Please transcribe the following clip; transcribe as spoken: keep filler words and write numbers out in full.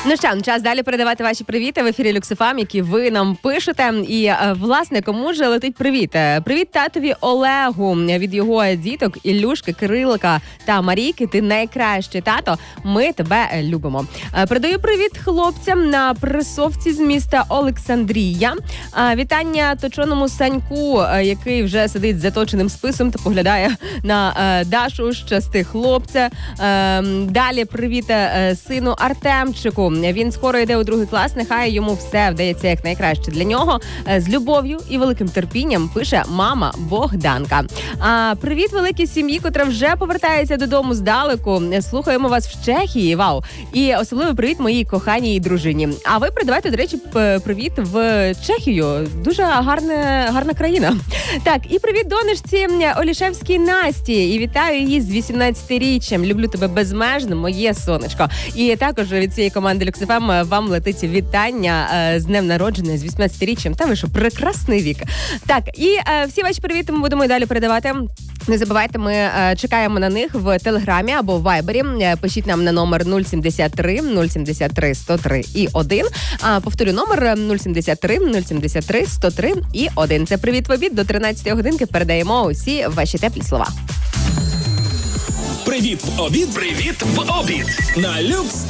Ну що, час далі передавати ваші привіти в ефірі Люкс еф ем, які ви нам пишете. І, власне, кому ж летить привіт? Привіт татові Олегу від його діток Ілюшки, Кирилика та Марійки. Ти найкращий тато. Ми тебе любимо. Передаю привіт хлопцям на пресовці з міста Олександрія. Вітання точоному Саньку, який вже сидить з заточеним списом та поглядає на Дашу. Щасти, хлопця. Далі привіт сину Артемчику. Він скоро йде у другий клас, нехай йому все вдається як найкраще для нього. З любов'ю і великим терпінням пише мама Богданка. А, привіт великій сім'ї, котра вже повертається додому здалеку. Слухаємо вас в Чехії, вау. І особливо привіт моїй коханій дружині. А ви передавайте, до речі, привіт в Чехію. Дуже гарна, гарна країна. Так, і привіт донечці Олішевській Насті. І вітаю її з вісімнадцятиріччям. Люблю тебе безмежно, моє сонечко. І також від цієї команди Люкс еф ем вам летить вітання з днем народження, з вісімнадцятиріччям. Та ви що, прекрасний вік. Так, і е, всі ваші привіти ми будемо і далі передавати. Не забувайте, ми е, чекаємо на них в Телеграмі або в Вайбері. Е, пишіть нам на номер нуль сімдесят три нуль сімдесят три сто три і один. А, повторю, номер нуль сімдесят три нуль сімдесят три сто три і один. Це привіт в обід. До тринадцятої годинки передаємо усі ваші теплі слова. Привіт в обід. Привіт в обід. На Люкс